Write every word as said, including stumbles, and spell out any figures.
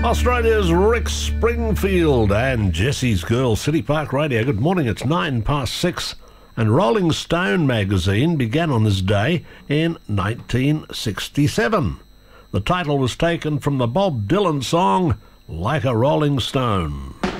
Australia's Rick Springfield and Jesse's Girl, City Park Radio. Good morning, it's nine past six, and Rolling Stone magazine began on this day in nineteen sixty-seven. The title was taken from the Bob Dylan song, Like a Rolling Stone.